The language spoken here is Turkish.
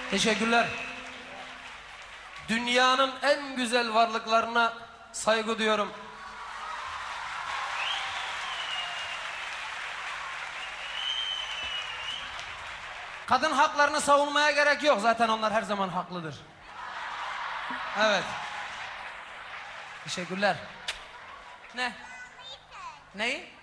Teşekkürler. Dünyanın en güzel varlıklarına saygı duyuyorum. Kadın haklarını savunmaya gerek yok. Zaten onlar her zaman haklıdır. Evet. Teşekkürler. Ne? Neyi?